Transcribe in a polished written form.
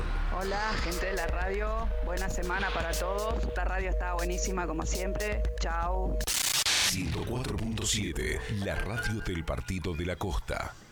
Hola, gente de la radio. Buena semana para todos. Esta radio está buenísima como siempre. Chau. 104.7, la radio del Partido de la Costa.